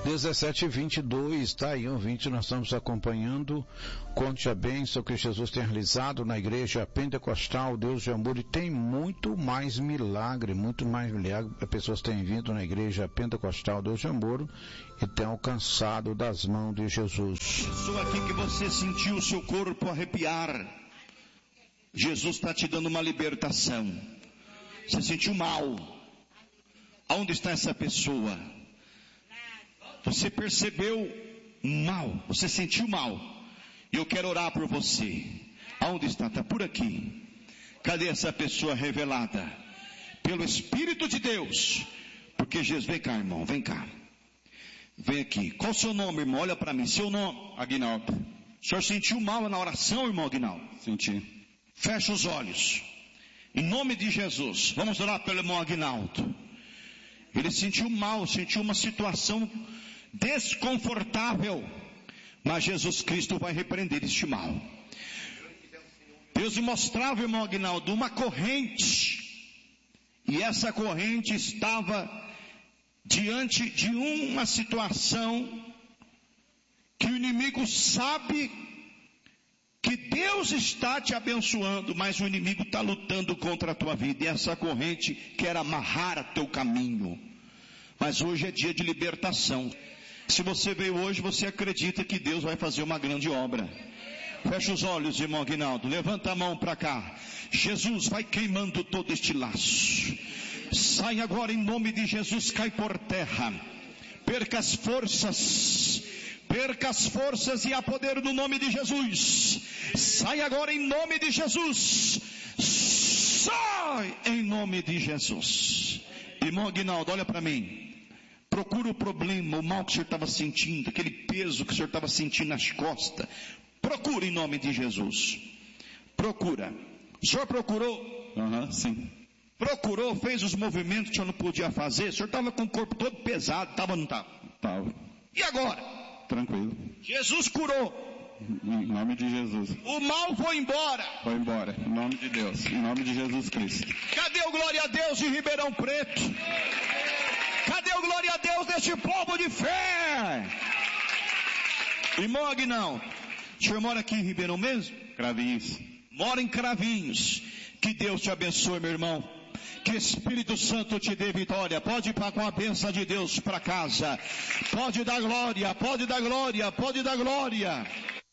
17:22, tá aí, ouvinte, nós estamos acompanhando. Conte a bênção que Jesus tem realizado na igreja pentecostal, Deus de Amor, e tem muito mais milagre, as pessoas têm vindo na igreja pentecostal, Deus de Amor, e têm alcançado das mãos de Jesus. Pessoa aqui que você sentiu o seu corpo arrepiar, Jesus está te dando uma libertação. Você sentiu mal. Aonde está essa pessoa? Você percebeu mal, você sentiu mal. E eu quero orar por você. Aonde está? Está por aqui. Cadê essa pessoa revelada? Pelo Espírito de Deus. Porque Jesus, vem cá, irmão, vem cá. Vem aqui. Qual o seu nome, irmão? Olha para mim. Seu nome? Aguinaldo. O senhor sentiu mal na oração, irmão Aguinaldo? Senti. Fecha os olhos. Em nome de Jesus. Vamos orar pelo irmão Aguinaldo. Ele sentiu mal, sentiu uma situação desconfortável. Mas Jesus Cristo vai repreender este mal. Deus me mostrava, irmão Aguinaldo, uma corrente. E essa corrente estava diante de uma situação que o inimigo sabe que Deus está te abençoando, mas o inimigo está lutando contra a tua vida. E essa corrente quer amarrar a teu caminho. Mas hoje é dia de libertação. Se você veio hoje, você acredita que Deus vai fazer uma grande obra. Fecha os olhos, irmão Aguinaldo. Levanta a mão para cá. Jesus, vai queimando todo este laço. Sai agora em nome de Jesus, cai por terra. Perca as forças. Perca as forças e há poder no nome de Jesus. Sai agora em nome de Jesus. Sai em nome de Jesus. Irmão Aguinaldo, olha para mim. Procura o problema, o mal que o senhor estava sentindo, aquele peso que o senhor estava sentindo nas costas. Procura em nome de Jesus. Procura. O senhor procurou? Sim. Procurou, fez os movimentos que o senhor não podia fazer. O senhor estava com o corpo todo pesado, estava ou não estava? Estava. E agora? Tranquilo. Jesus curou. Em nome de Jesus. O mal foi embora. Foi embora. Em nome de Deus. Em nome de Jesus Cristo. Cadê o glória a Deus de Ribeirão Preto? Cadê o glória a Deus deste povo de fé? Irmão Aguinaldo, o senhor mora aqui em Ribeirão mesmo? Cravinhos. Mora em Cravinhos. Que Deus te abençoe, meu irmão. Que Espírito Santo te dê vitória. Pode ir com a bênção de Deus para casa. Pode dar glória, pode dar glória, pode dar glória.